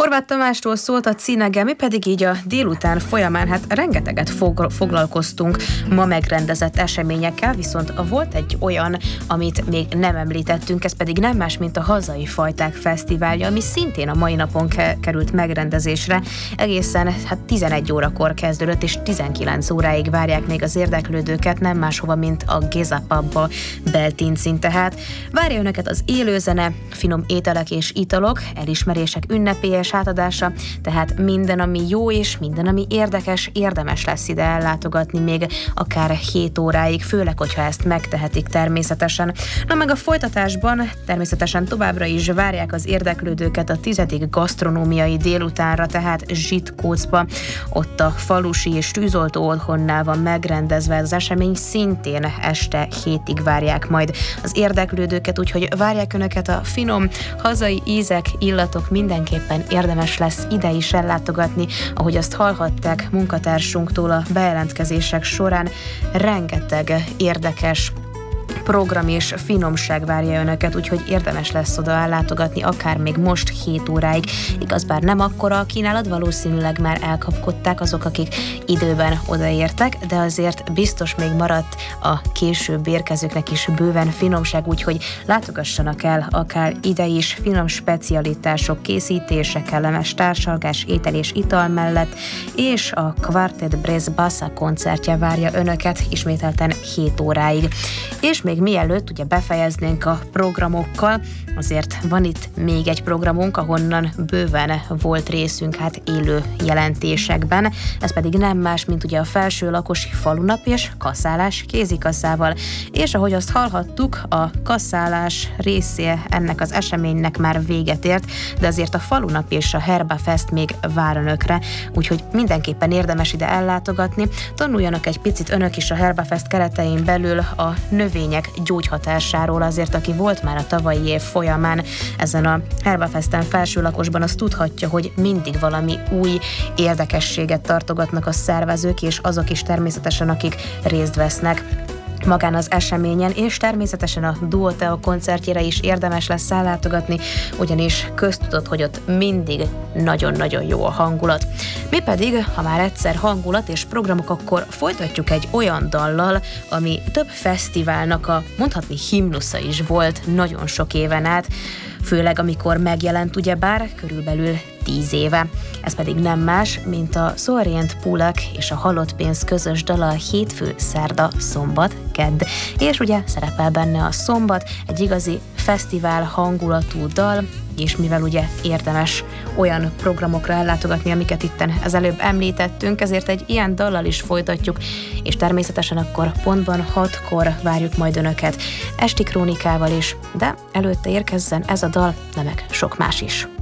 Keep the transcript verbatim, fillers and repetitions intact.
Horváth Tamástól szólt a cínege, mi pedig így a délután folyamán hát rengeteget fog, foglalkoztunk ma megrendezett eseményekkel, viszont volt egy olyan, amit még nem említettünk, ez pedig nem más, mint a Hazai Fajták Fesztiválja, ami szintén a mai napon ke- került megrendezésre. Egészen hát tizenegy órakor kezdődött, és tizenkilenc óráig várják még az érdeklődőket, nem máshova, mint a Géza Pubba Beltincin. Tehát várja önöket az élőzene, finom ételek és italok, elismerések ünnepélyes átadása, tehát minden, ami jó és minden, ami érdekes, érdemes lesz ide ellátogatni még akár hét óráig, főleg, hogyha ezt megtehetik természetesen. Na meg a folytatásban természetesen továbbra is várják az érdeklődőket a tizedik gasztronómiai délutánra, tehát Zsitkócba. Ott a falusi és tűzoltó otthonnál van megrendezve az esemény, szintén este hétig várják majd az érdeklődőket, úgyhogy várják önöket a finom, hazai ízek, illatok, mindenképpen érdemes lesz ide is ellátogatni, ahogy azt hallhatták munkatársunktól a bejelentkezések során, rengeteg érdekes program és finomság várja önöket, úgyhogy érdemes lesz oda ellátogatni, akár még most hét óráig. Igaz, bár nem akkora a kínálat, valószínűleg már elkapkodták azok, akik időben odaértek, de azért biztos még maradt a később érkezőknek is bőven finomság, úgyhogy látogassanak el akár ide is, finom specialitások készítése, kellemes társalgás, étel és ital mellett, és a Quartet Brass Bassa koncertje várja önöket ismételten hét óráig. És még mielőtt ugye befejeznénk a programokkal, azért van itt még egy programunk, ahonnan bőven volt részünk hát élő jelentésekben, ez pedig nem más, mint ugye a Felső Lakosi Falunap és kasszálás kézikasszával. És ahogy azt hallhattuk, a kasszálás része ennek az eseménynek már véget ért, de azért a Falunap és a Herbafest még vár önökre, úgyhogy mindenképpen érdemes ide ellátogatni. Tanuljanak egy picit önök is a Herbafest keretein belül a növények gyógyhatásáról, azért aki volt már a tavalyi év folyamán ezen a Herbafesten Felsőlakosban, az tudhatja, hogy mindig valami új érdekességet tartogatnak a szervezők, és azok is természetesen, akik részt vesznek magán az eseményen, és természetesen a Duoteo koncertjére is érdemes lesz ellátogatni, ugyanis köztudott, hogy ott mindig nagyon-nagyon jó a hangulat. Mi pedig, ha már egyszer hangulat és programok, akkor folytatjuk egy olyan dallal, ami több fesztiválnak a mondhatni himnusza is volt nagyon sok éven át, főleg amikor megjelent ugyebár körülbelül tíz éve. Ez pedig nem más, mint a Szorient Pulak és a Halott Pénz közös dala, a hétfő, szerda, szombat, kedd. És ugye szerepel benne a szombat, egy igazi fesztivál hangulatú dal, és mivel ugye érdemes olyan programokra ellátogatni, amiket itten ezelőbb említettünk, ezért egy ilyen dallal is folytatjuk, és természetesen akkor pontban hatkor várjuk majd önöket esti krónikával is, de előtte érkezzen ez a dal, de meg sok más is.